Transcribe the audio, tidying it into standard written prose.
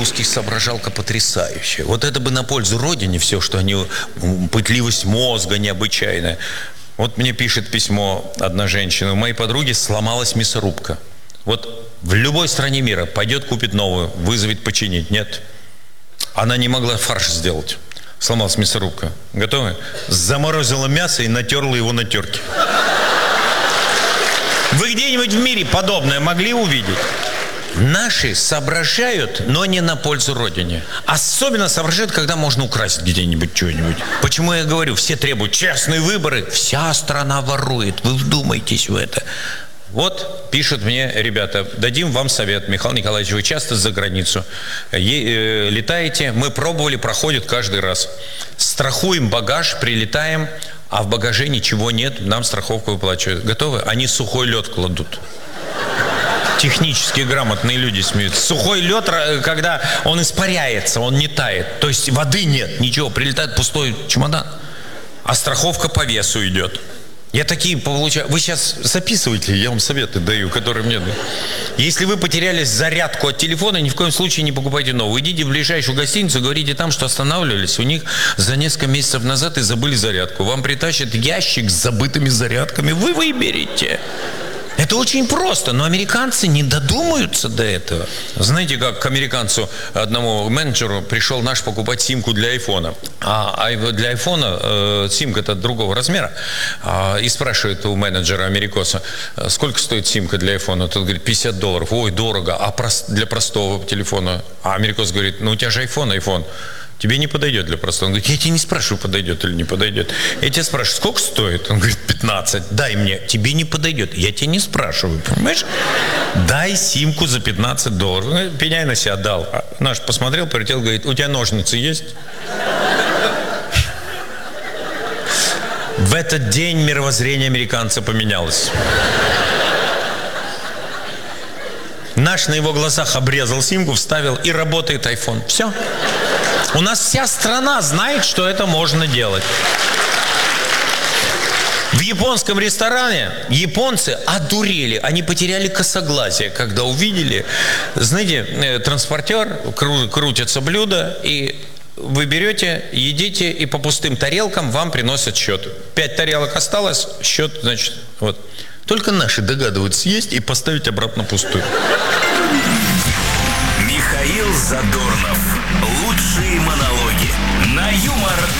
русских соображалка потрясающая. Вот это бы на пользу родине все, что они... Пытливость мозга необычайная. Вот мне пишет письмо одна женщина. У моей подруги сломалась мясорубка. Вот в любой стране мира пойдет, купит новую, вызовет починить. Нет. Она не могла фарш сделать. Сломалась мясорубка. Готовы? Заморозила мясо и натерла его на терке. Вы где-нибудь в мире подобное могли увидеть? Наши соображают, но не на пользу родине. Особенно соображают, когда можно украсть где-нибудь что-нибудь. Почему я говорю, все требуют честные выборы. Вся страна ворует. Вы вдумайтесь в это. Вот пишут мне ребята, дадим вам совет, Михаил Николаевич, вы часто за границу летаете, мы пробовали, проходит каждый раз. Страхуем багаж, прилетаем, а в багаже ничего нет, нам страховку выплачивают. Готовы? Они сухой лед кладут. Технически грамотные люди смеются. Сухой лед, когда он испаряется, он не тает. То есть воды нет, ничего, прилетает пустой чемодан. А страховка по весу идет. Я такие получаю. Вы сейчас записывайте, я вам советы даю, которые мне дают. Если вы потеряли зарядку от телефона, ни в коем случае не покупайте новую. Идите в ближайшую гостиницу, говорите там, что останавливались у них за несколько месяцев назад и забыли зарядку. Вам притащат ящик с забытыми зарядками. Вы выберете. Это очень просто, но американцы не додумаются до этого. Знаете, как к американцу, одному менеджеру, пришел наш покупать симку для айфона. А для айфона симка-то другого размера. И спрашивает у менеджера америкоса, сколько стоит симка для айфона? Тот говорит, $50. Ой, дорого. А для простого телефона? А америкос говорит, ну у тебя же айфон. Тебе не подойдет для простого. Он говорит, я тебя не спрашиваю, подойдет или не подойдет. Я тебя спрашиваю, сколько стоит? Он говорит, 15. Дай мне. Тебе не подойдет. Я тебя не спрашиваю, понимаешь? Дай симку за $15. Пеняй на себя дал. Наш посмотрел, прилетел, говорит, у тебя ножницы есть? В этот день мировоззрение американца поменялось. Наш на его глазах обрезал симку, вставил, и работает айфон. Все. У нас вся страна знает, что это можно делать. В японском ресторане японцы одурели. Они потеряли косоглазие, когда увидели, знаете, транспортер, крутятся блюда, и вы берете, едите, и по пустым тарелкам вам приносят счет. 5 тарелок осталось, счет, значит, вот. Только наши догадываются съесть и поставить обратно пустую. Михаил Задорнов. Лучшие монологи на Юмор